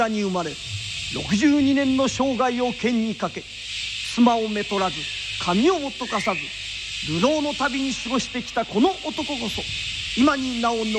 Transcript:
に生まれ62年の生涯を剣にかけ、妻をめとらず髪をもとかさず流浪の旅に過ごしてきたこの男こそ、今に名を残